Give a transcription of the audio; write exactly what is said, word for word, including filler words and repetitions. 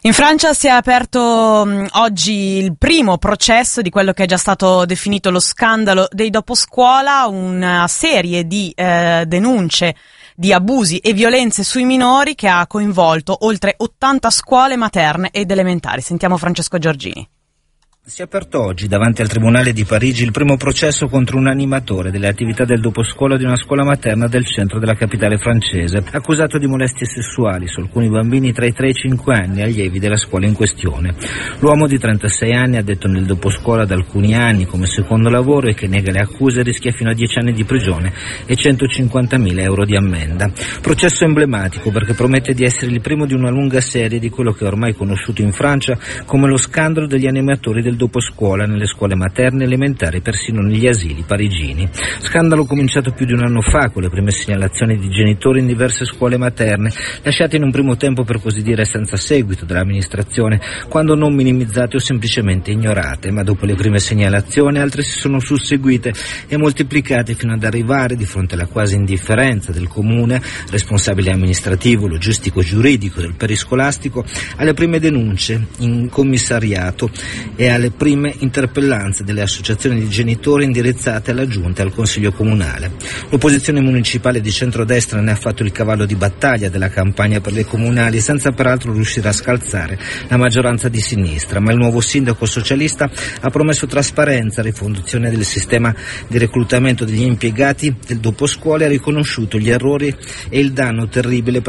In Francia si è aperto mh, oggi il primo processo di quello che è già stato definito lo scandalo dei doposcuola, una serie di eh, denunce di abusi e violenze sui minori che ha coinvolto oltre ottanta scuole materne ed elementari. Sentiamo Francesco Giorgini. Si è aperto oggi davanti al Tribunale di Parigi il primo processo contro un animatore delle attività del doposcuola di una scuola materna del centro della capitale francese, accusato di molestie sessuali su alcuni bambini tra i tre e i cinque anni allievi della scuola in questione. L'uomo di trentasei anni, addetto nel doposcuola da alcuni anni come secondo lavoro e che nega le accuse, rischia fino a dieci anni di prigione e centocinquantamila euro di ammenda. Processo emblematico perché promette di essere il primo di una lunga serie di quello che è ormai conosciuto in Francia come lo scandalo degli animatori del doposcuola nelle scuole materne e elementari, persino negli asili parigini. Scandalo cominciato più di un anno fa con le prime segnalazioni di genitori in diverse scuole materne, lasciate in un primo tempo per così dire senza seguito dall'amministrazione, quando non minimizzate o semplicemente ignorate, ma dopo le prime segnalazioni altre si sono susseguite e moltiplicate fino ad arrivare, di fronte alla quasi indifferenza del comune, responsabile amministrativo, logistico, giuridico del periscolastico, alle prime denunce in commissariato e alle prime interpellanze delle associazioni di genitori indirizzate alla giunta e al consiglio comunale. L'opposizione municipale di centrodestra ne ha fatto il cavallo di battaglia della campagna per le comunali, senza peraltro riuscire a scalzare la maggioranza di sinistra, ma il nuovo sindaco socialista ha promesso trasparenza, rifondazione del sistema di reclutamento degli impiegati del doposcuola e ha riconosciuto gli errori e il danno terribile per